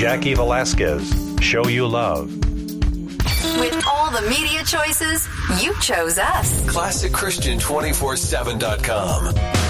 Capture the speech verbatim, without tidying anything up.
Jackie Velasquez, Show You Love. With all the media choices, you chose us. classic christian two forty-seven dot com.